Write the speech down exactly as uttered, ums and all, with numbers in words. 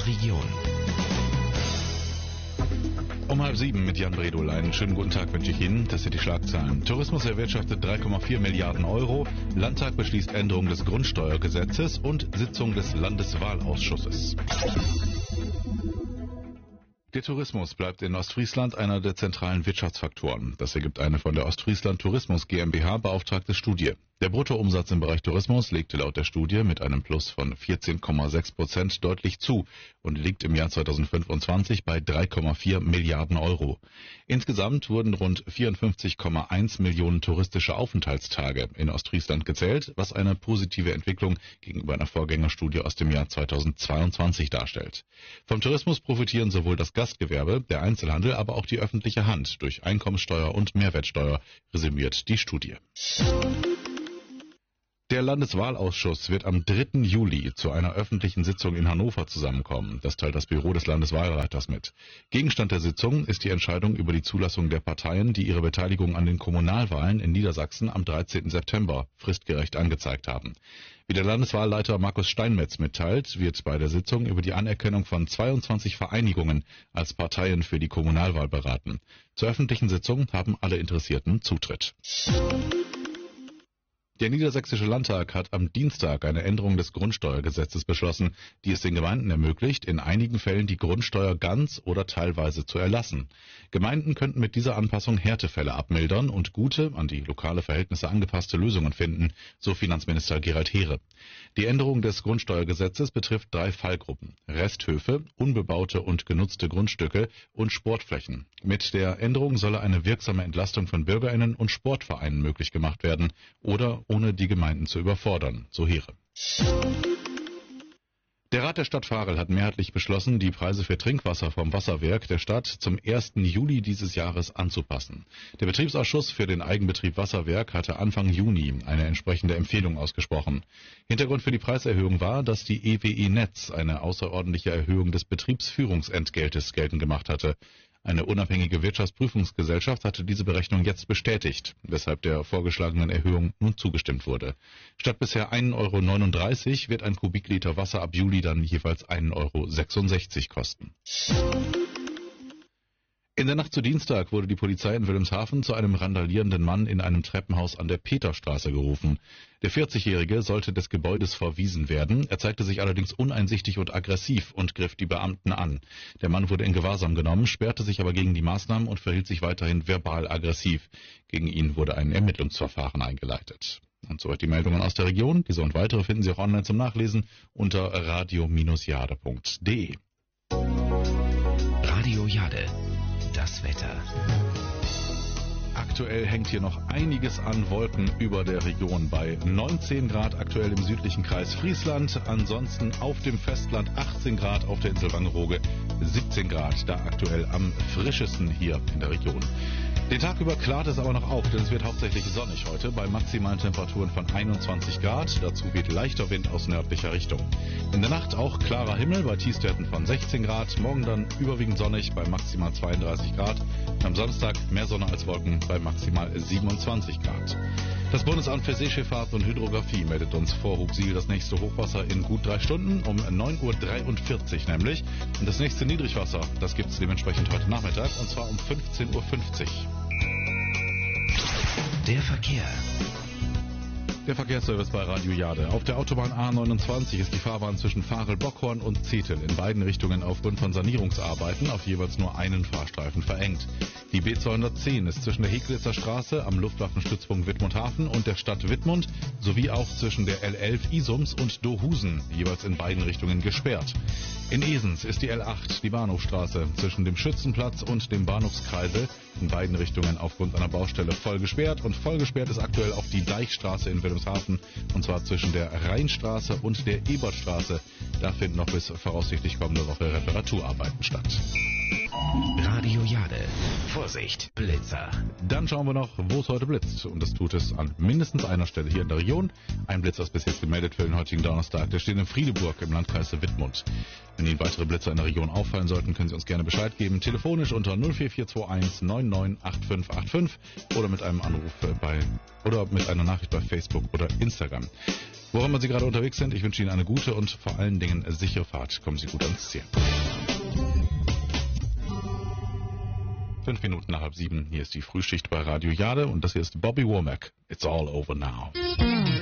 Region. Um halb sieben mit Jan Bredol. Einen schönen guten Tag wünsche ich Ihnen. Das sind die Schlagzeilen. Tourismus erwirtschaftet drei Komma vier Milliarden Euro. Landtag beschließt Änderung des Grundsteuergesetzes und Sitzung des Landeswahlausschusses. Der Tourismus bleibt in Ostfriesland einer der zentralen Wirtschaftsfaktoren. Das ergibt eine von der Ostfriesland Tourismus GmbH beauftragte Studie. Der Bruttoumsatz im Bereich Tourismus legte laut der Studie mit einem Plus von vierzehn Komma sechs Prozent deutlich zu und liegt im Jahr zweitausendfünfundzwanzig bei drei Komma vier Milliarden Euro. Insgesamt wurden rund vierundfünfzig Komma eins Millionen touristische Aufenthaltstage in Ostfriesland gezählt, was eine positive Entwicklung gegenüber einer Vorgängerstudie aus dem Jahr zweitausendzweiundzwanzig darstellt. Vom Tourismus profitieren sowohl das Gastgewerbe, der Einzelhandel, aber auch die öffentliche Hand durch Einkommensteuer und Mehrwertsteuer, resümiert die Studie. Der Landeswahlausschuss wird am dritten Juli zu einer öffentlichen Sitzung in Hannover zusammenkommen. Das teilt das Büro des Landeswahlleiters mit. Gegenstand der Sitzung ist die Entscheidung über die Zulassung der Parteien, die ihre Beteiligung an den Kommunalwahlen in Niedersachsen am dreizehnten September fristgerecht angezeigt haben. Wie der Landeswahlleiter Markus Steinmetz mitteilt, wird bei der Sitzung über die Anerkennung von zweiundzwanzig Vereinigungen als Parteien für die Kommunalwahl beraten. Zur öffentlichen Sitzung haben alle Interessierten Zutritt. Der Niedersächsische Landtag hat am Dienstag eine Änderung des Grundsteuergesetzes beschlossen, die es den Gemeinden ermöglicht, in einigen Fällen die Grundsteuer ganz oder teilweise zu erlassen. Gemeinden könnten mit dieser Anpassung Härtefälle abmildern und gute, an die lokale Verhältnisse angepasste Lösungen finden, so Finanzminister Gerald Heere. Die Änderung des Grundsteuergesetzes betrifft drei Fallgruppen: Resthöfe, unbebaute und genutzte Grundstücke und Sportflächen. Mit der Änderung solle eine wirksame Entlastung von BürgerInnen und Sportvereinen möglich gemacht werden oder ohne die Gemeinden zu überfordern, so Heere. Der Rat der Stadt Varel hat mehrheitlich beschlossen, die Preise für Trinkwasser vom Wasserwerk der Stadt zum ersten Juli dieses Jahres anzupassen. Der Betriebsausschuss für den Eigenbetrieb Wasserwerk hatte Anfang Juni eine entsprechende Empfehlung ausgesprochen. Hintergrund für die Preiserhöhung war, dass die E W E Netz eine außerordentliche Erhöhung des Betriebsführungsentgeltes geltend gemacht hatte. Eine unabhängige Wirtschaftsprüfungsgesellschaft hatte diese Berechnung jetzt bestätigt, weshalb der vorgeschlagenen Erhöhung nun zugestimmt wurde. Statt bisher ein Euro neununddreißig wird ein Kubikliter Wasser ab Juli dann jeweils ein Euro sechsundsechzig kosten. In der Nacht zu Dienstag wurde die Polizei in Wilhelmshaven zu einem randalierenden Mann in einem Treppenhaus an der Peterstraße gerufen. Der vierzigjährige sollte des Gebäudes verwiesen werden. Er zeigte sich allerdings uneinsichtig und aggressiv und griff die Beamten an. Der Mann wurde in Gewahrsam genommen, sperrte sich aber gegen die Maßnahmen und verhielt sich weiterhin verbal aggressiv. Gegen ihn wurde ein Ermittlungsverfahren eingeleitet. Und soweit die Meldungen aus der Region. Diese und weitere finden Sie auch online zum Nachlesen unter radio Bindestrich jade punkt de. Radio Jade. Das Wetter. Aktuell hängt hier noch einiges an Wolken über der Region bei neunzehn Grad aktuell im südlichen Kreis Friesland, ansonsten auf dem Festland achtzehn Grad, auf der Insel Wangerooge siebzehn Grad, da aktuell am frischesten hier in der Region. Den Tag über klart es aber noch auf, denn es wird hauptsächlich sonnig heute bei maximalen Temperaturen von einundzwanzig Grad. Dazu weht leichter Wind aus nördlicher Richtung. In der Nacht auch klarer Himmel bei Tiefstwerten von sechzehn Grad. Morgen dann überwiegend sonnig bei maximal zweiunddreißig Grad. Am Samstag mehr Sonne als Wolken bei maximal siebenundzwanzig Grad. Das Bundesamt für Seeschifffahrt und Hydrographie meldet uns vor Hugsiel das nächste Hochwasser in gut drei Stunden, um neun Uhr dreiundvierzig nämlich. Und das nächste Niedrigwasser, das gibt es dementsprechend heute Nachmittag, und zwar um fünfzehn Uhr fünfzig. Der Verkehr. Der Verkehrsservice bei Radio Jade. Auf der Autobahn A neunundzwanzig ist die Fahrbahn zwischen Varel-Bockhorn und Zetel in beiden Richtungen aufgrund von Sanierungsarbeiten auf jeweils nur einen Fahrstreifen verengt. Die B zweihundertzehn ist zwischen der Heglitzer Straße am Luftwaffenstützpunkt Wittmundhafen und der Stadt Wittmund sowie auch zwischen der L elf Isums und Dohusen jeweils in beiden Richtungen gesperrt. In Esens ist die L acht, die Bahnhofstraße, zwischen dem Schützenplatz und dem Bahnhofskreisel in beiden Richtungen aufgrund einer Baustelle voll gesperrt. Und voll gesperrt ist aktuell auch die Deichstraße in Wilhelmshaven, und zwar zwischen der Rheinstraße und der Ebertstraße. Da finden noch bis voraussichtlich kommende Woche Reparaturarbeiten statt. Radio Jade. Vorsicht, Blitzer. Dann schauen wir noch, wo es heute blitzt. Und das tut es an mindestens einer Stelle hier in der Region. Ein Blitzer ist bis jetzt gemeldet für den heutigen Donnerstag. Der steht in Friedeburg im Landkreis Wittmund. Wenn Ihnen weitere Blitzer in der Region auffallen sollten, können Sie uns gerne Bescheid geben. Telefonisch unter null vier vier zwei eins neun neun acht fünf acht fünf oder mit einem Anruf bei oder mit einer Nachricht bei Facebook oder Instagram. Wo immer Sie gerade unterwegs sind, ich wünsche Ihnen eine gute und vor allen Dingen sichere Fahrt. Kommen Sie gut ans Ziel. Fünf Minuten nach halb sieben, hier ist die Frühschicht bei Radio Jade und das hier ist Bobby Womack. It's all over now.